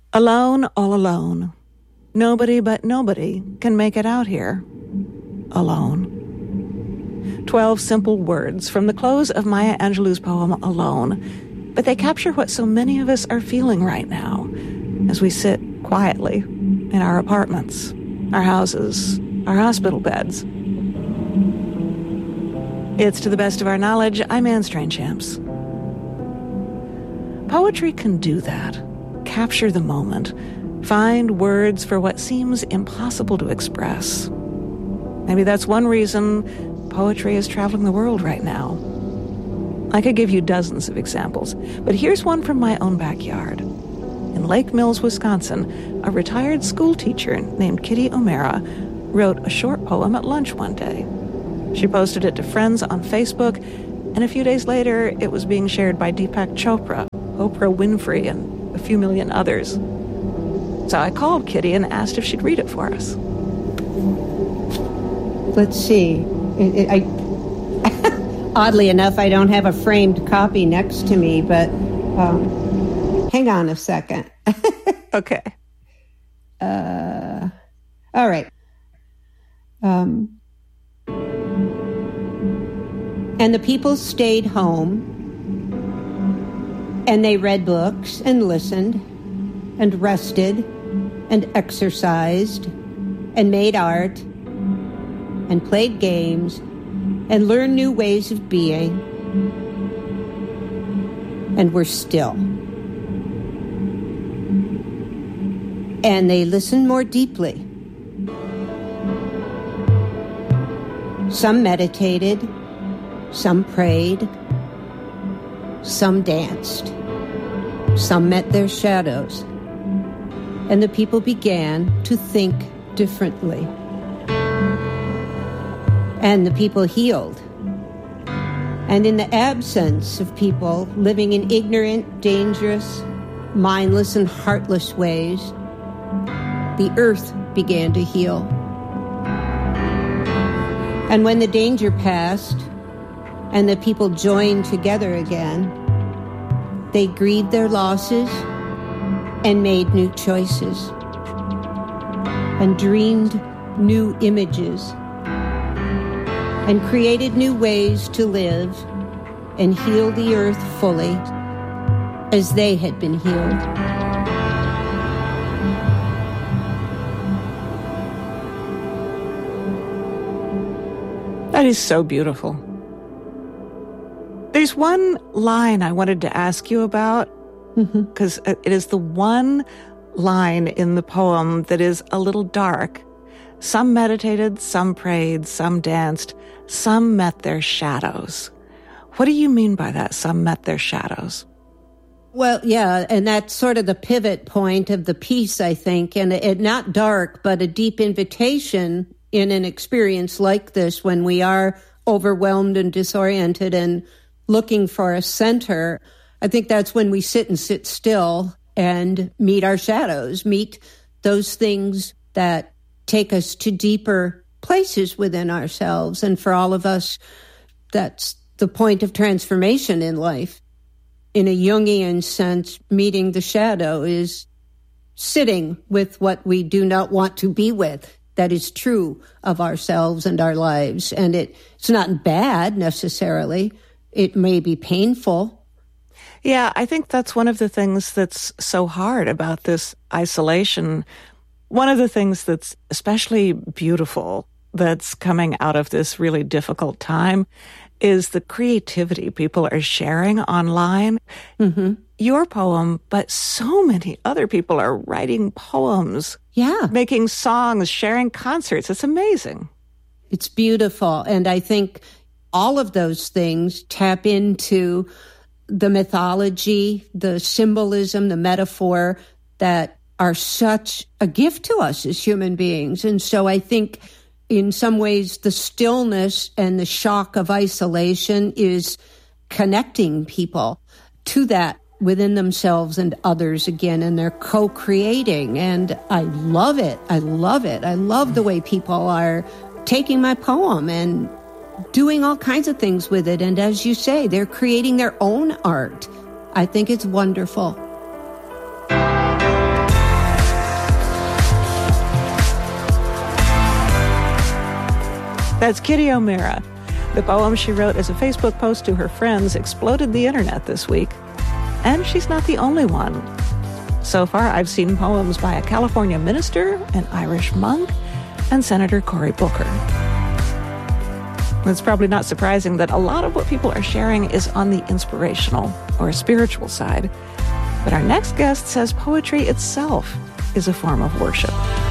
Alone, all alone. Nobody but nobody can make it out here. Alone. 12 simple words from the close of Maya Angelou's poem, Alone. But they capture what so many of us are feeling right now as we sit quietly in our apartments, our houses, our hospital beds. It's To the Best of Our Knowledge. I'm Anne Strainchamps. Poetry can do that. Capture the moment. Find words for what seems impossible to express. Maybe that's one reason poetry is traveling the world right now. I could give you dozens of examples, but here's one from my own backyard. In Lake Mills, Wisconsin, a retired school teacher named Kitty O'Mara wrote a short poem at lunch one day. She posted it to friends on Facebook, and a few days later, it was being shared by Deepak Chopra, Oprah Winfrey, and a few million others. So I called Kitty and asked if she'd read it for us. Let's see. Oddly enough, I don't have a framed copy next to me, but hang on a second. Okay. All right. And the people stayed home, and they read books and listened and rested and exercised and made art and played games and learned new ways of being and were still. And they listened more deeply. Some meditated, some prayed, some danced, some met their shadows, and the people began to think differently. And the people healed. And in the absence of people living in ignorant, dangerous, mindless, and heartless ways, the earth began to heal. And when the danger passed and the people joined together again, they grieved their losses and made new choices and dreamed new images and created new ways to live and heal the earth fully as they had been healed. That is so beautiful. There's one line I wanted to ask you about, because it is the one line in the poem that is a little dark. Some meditated, some prayed, some danced, some met their shadows. What do you mean by that, some met their shadows? Well, yeah, and that's sort of the pivot point of the piece, I think, and it not dark, but a deep invitation in an experience like this when we are overwhelmed and disoriented and looking for a center. I think that's when we sit still and meet our shadows, meet those things that take us to deeper places within ourselves. And for all of us, that's the point of transformation in life. In a Jungian sense, meeting the shadow is sitting with what we do not want to be with. That is true of ourselves and our lives. And it's not bad necessarily. It may be painful. Yeah, I think that's one of the things that's so hard about this isolation. One of the things that's especially beautiful that's coming out of this really difficult time is the creativity people are sharing online. Your poem, but so many other people are writing poems. Yeah. Making songs, sharing concerts. It's amazing. It's beautiful. And I think all of those things tap into the mythology, the symbolism, the metaphor that are such a gift to us as human beings. And so I think in some ways the stillness and the shock of isolation is connecting people to that within themselves and others again, and they're co-creating. And I love it. I love it. I love the way people are taking my poem and doing all kinds of things with it. And as you say, they're creating their own art. I think it's wonderful. That's Kitty O'Meara. The poem she wrote as a Facebook post to her friends exploded the internet this week. And she's not the only one. So far, I've seen poems by a California minister, an Irish monk, and Senator Cory Booker. It's probably not surprising that a lot of what people are sharing is on the inspirational or spiritual side. But our next guest says poetry itself is a form of worship.